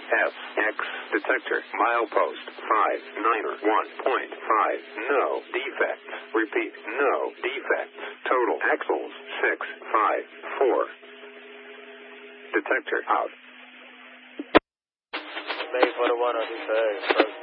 FX detector. Milepost 591.5. No defects. Repeat, no defects. Total axles 654. Detector out. May for the 1 on this